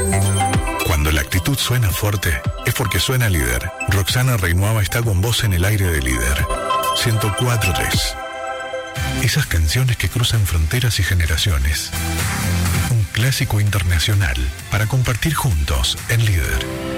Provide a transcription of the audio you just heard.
Cuando la actitud suena fuerte, es porque suena líder. Roxana Reinuava está con vos en el aire de líder. 104.3. Esas canciones que cruzan fronteras y generaciones. Un clásico internacional para compartir juntos en líder.